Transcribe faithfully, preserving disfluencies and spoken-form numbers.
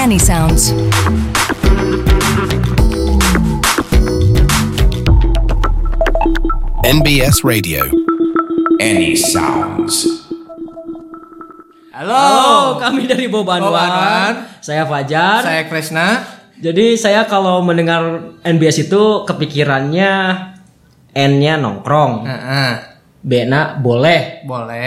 Any Sounds. N B S Radio. Any Sounds. Halo, Halo kami dari Bobanwan. Saya Fajar. Saya Kresna. Jadi saya kalau mendengar N B S itu kepikirannya N-nya nongkrong, uh-uh. B-nya boleh. Boleh.